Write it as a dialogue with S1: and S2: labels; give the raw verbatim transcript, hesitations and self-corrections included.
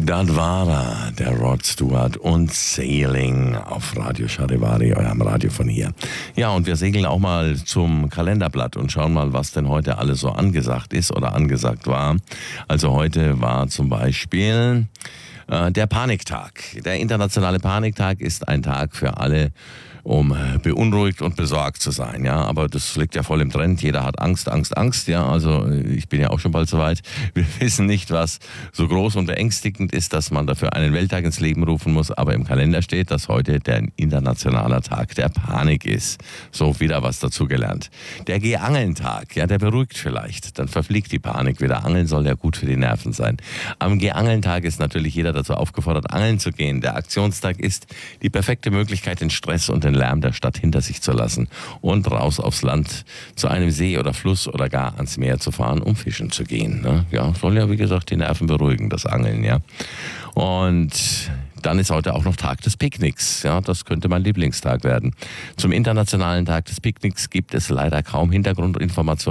S1: Das war er, der Rod Stewart und Sailing auf Radio Charivari, eurem Radio von hier. Ja, und wir segeln auch mal zum Kalenderblatt und schauen mal, was denn heute alles so angesagt ist oder angesagt war. Also heute war zum Beispiel äh, der Paniktag. Der internationale Paniktag ist ein Tag für alle, um beunruhigt und besorgt zu sein, ja, aber das liegt ja voll im Trend, jeder hat Angst, Angst, Angst, ja, also ich bin ja auch schon bald soweit, wir wissen nicht, was so groß und beängstigend ist, dass man dafür einen Welttag ins Leben rufen muss, aber im Kalender steht, dass heute der internationale Tag der Panik ist, so wieder was dazugelernt. Der Geh-Angeln-Tag, ja, der beruhigt vielleicht, dann verfliegt die Panik wieder, Angeln soll ja gut für die Nerven sein. Am Geh-Angeln-Tag ist natürlich jeder dazu aufgefordert, angeln zu gehen, der Aktionstag ist die perfekte Möglichkeit, den Stress und den Lärm der Stadt hinter sich zu lassen und raus aufs Land zu einem See oder Fluss oder gar ans Meer zu fahren, um fischen zu gehen. Ne? Ja, soll ja wie gesagt die Nerven beruhigen, das Angeln, ja. Und dann ist heute auch noch Tag des Picknicks. Ja, das könnte mein Lieblingstag werden. Zum Internationalen Tag des Picknicks gibt es leider kaum Hintergrundinformationen.